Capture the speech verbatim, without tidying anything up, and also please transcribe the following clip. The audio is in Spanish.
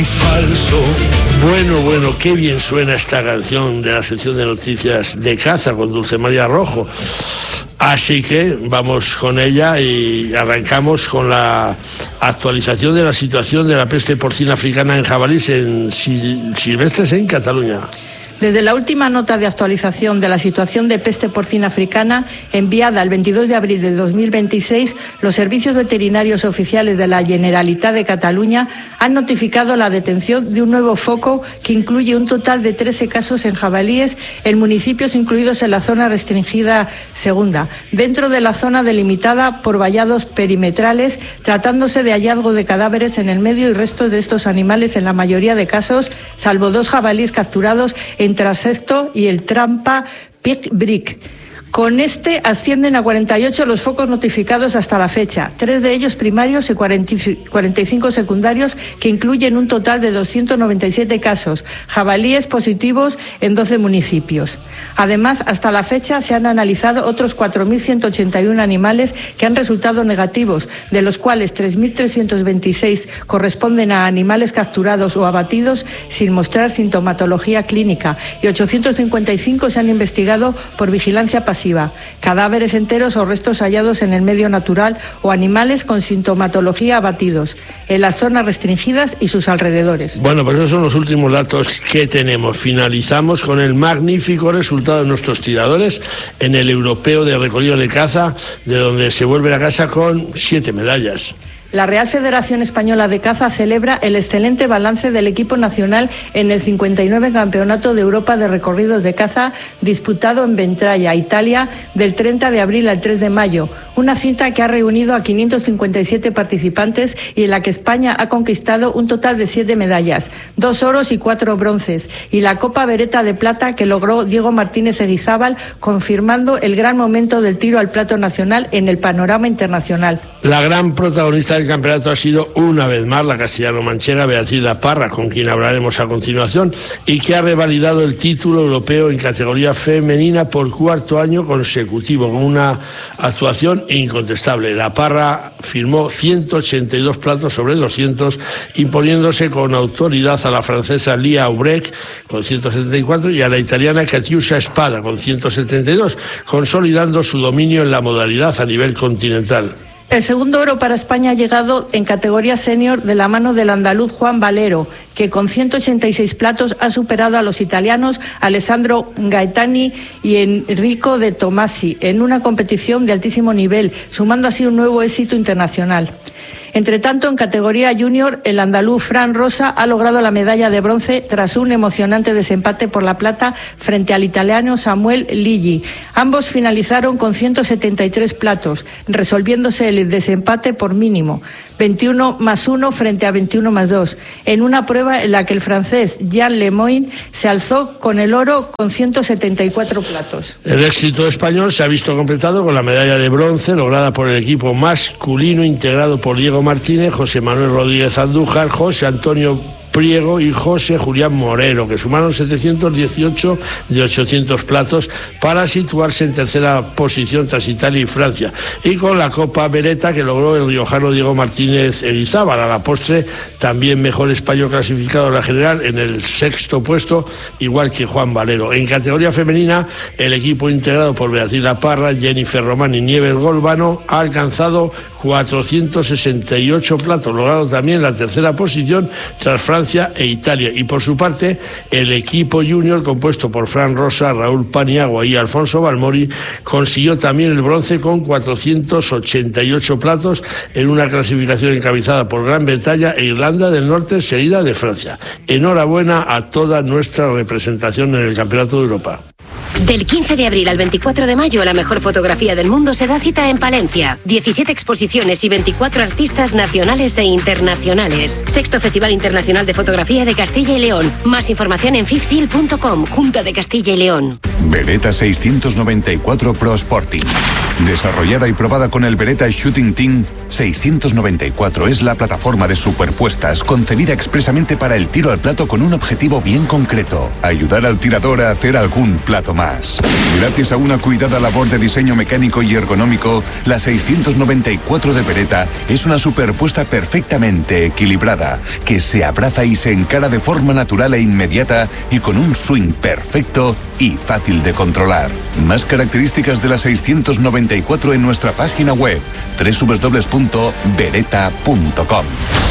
Falso. Bueno, bueno, qué bien suena esta canción de la sección de noticias de caza con Dulce María Rojo. Así que vamos con ella y arrancamos con la actualización de la situación de la peste porcina africana en jabalíes en sil- silvestres en Cataluña. Desde la última nota de actualización de la situación de peste porcina africana, enviada el veintidós de abril de dos mil veintiséis, los servicios veterinarios oficiales de la Generalitat de Cataluña han notificado la detención de un nuevo foco que incluye un total de trece casos en jabalíes en municipios incluidos en la zona restringida segunda, dentro de la zona delimitada por vallados perimetrales, tratándose de hallazgo de cadáveres en el medio y restos de estos animales en la mayoría de casos, salvo dos jabalíes capturados en Trasecto y el Trampa Pig Brick. Con este ascienden a cuarenta y ocho los focos notificados hasta la fecha, tres de ellos primarios y cuarenta y cinco secundarios, que incluyen un total de doscientos noventa y siete casos, jabalíes positivos en doce municipios. Además, hasta la fecha se han analizado otros cuatro mil ciento ochenta y uno animales que han resultado negativos, de los cuales tres mil trescientos veintiséis corresponden a animales capturados o abatidos sin mostrar sintomatología clínica y ochocientos cincuenta y cinco se han investigado por vigilancia pasiva. Cadáveres enteros o restos hallados en el medio natural o animales con sintomatología abatidos en las zonas restringidas y sus alrededores. Bueno, pues esos son los últimos datos que tenemos. Finalizamos con el magnífico resultado de nuestros tiradores en el europeo de recorrido de caza, de donde se vuelven a casa con siete medallas. La Real Federación Española de Caza celebra el excelente balance del equipo nacional en el cincuenta y nueve Campeonato de Europa de Recorridos de Caza disputado en Ventralla, Italia, del treinta de abril al tres de mayo. Una cita que ha reunido a quinientos cincuenta y siete participantes y en la que España ha conquistado un total de siete medallas, dos oros y cuatro bronces, y la Copa Beretta de Plata que logró Diego Martínez Eguizábal, confirmando el gran momento del tiro al plato nacional en el panorama internacional. La gran protagonista del campeonato ha sido una vez más la castellano-manchega Beatriz La Parra, con quien hablaremos a continuación, y que ha revalidado el título europeo en categoría femenina por cuarto año consecutivo, con una actuación incontestable. La Parra firmó ciento ochenta y dos platos sobre doscientos, imponiéndose con autoridad a la francesa Lia Aubrec con ciento setenta y cuatro y a la italiana Catiuscia Spada con ciento setenta y dos, consolidando su dominio en la modalidad a nivel continental. El segundo oro para España ha llegado en categoría senior de la mano del andaluz Juan Valero, que con ciento ochenta y seis platos ha superado a los italianos Alessandro Gaetani y Enrico De Tomasi en una competición de altísimo nivel, sumando así un nuevo éxito internacional. Entre tanto, en categoría junior, el andaluz Fran Rosa ha logrado la medalla de bronce tras un emocionante desempate por la plata frente al italiano Samuel Ligi. Ambos finalizaron con ciento setenta y tres platos, resolviéndose el desempate por mínimo, veintiuno más uno frente a veintiuno más dos, en una prueba en la que el francés Jean Lemoyne se alzó con el oro con ciento setenta y cuatro platos. El éxito español se ha visto completado con la medalla de bronce lograda por el equipo masculino integrado por Diego Martínez, José Manuel Rodríguez Andújar, José Antonio Priego y José Julián Moreno, que sumaron setecientos dieciocho de ochocientos platos para situarse en tercera posición tras Italia y Francia, y con la Copa Beretta que logró el riojano Diego Martínez Eguizábal. A la postre, también mejor español clasificado en la general en el sexto puesto, igual que Juan Valero. En categoría femenina, el equipo integrado por Beatriz La Parra, Jennifer Román y Nieves Golbano ha alcanzado cuatrocientos sesenta y ocho platos, logrando también la tercera posición tras Francia e Italia. Y por su parte, el equipo junior, compuesto por Fran Rosa, Raúl Paniagua y Alfonso Balmori, consiguió también el bronce con cuatrocientos ochenta y ocho platos en una clasificación encabezada por Gran Bretaña e Irlanda del Norte, seguida de Francia. Enhorabuena a toda nuestra representación en el Campeonato de Europa. Del quince de abril al veinticuatro de mayo, la mejor fotografía del mundo se da cita en Palencia. diecisiete exposiciones y veinticuatro artistas nacionales e internacionales. Sexto Festival Internacional de Fotografía de Castilla y León. Más información en fifthil punto com, Junta de Castilla y León. Beretta seiscientos noventa y cuatro Pro Sporting. Desarrollada y probada con el Beretta Shooting Team, seiscientos noventa y cuatro es la plataforma de superpuestas concebida expresamente para el tiro al plato con un objetivo bien concreto: ayudar al tirador a hacer algún plato más. Gracias a una cuidada labor de diseño mecánico y ergonómico, la seiscientos noventa y cuatro de Beretta es una superpuesta perfectamente equilibrada, que se abraza y se encara de forma natural e inmediata y con un swing perfecto y fácil de controlar. Más características de la seiscientos noventa y cuatro en nuestra página web doble u doble u doble u punto beretta punto com.